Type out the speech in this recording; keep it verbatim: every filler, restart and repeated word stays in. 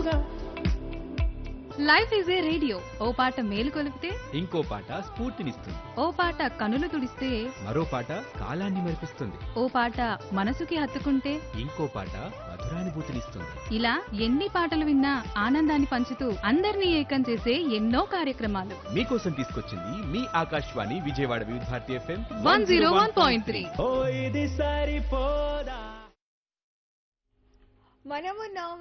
తోడుగా. Life is a radio, ఓ పాట మేలు కొలిపితే ఇంకో పాట స్ఫూర్తినిస్తుంది. ఓ పాట కనులు తుడిస్తే మరో పాట కాలాన్ని మెరిపిస్తుంది. ఓ పాట మనసుకి హత్తుకుంటే ఇంకో పాట మధురానుభూతినిస్తుంది. ఇలా ఎన్ని పాటలు విన్నా ఆనందాన్ని పంచుతూ అందరినీ ఏకం చేసే ఎన్నో కార్యక్రమాలు మీకోసం తీసుకొచ్చింది మీ ఆకాశవాణి విజయవాడ వివిధ Bharati FM one zero one point three. ఓ ఇది సరిపోదా. మనమున్నాం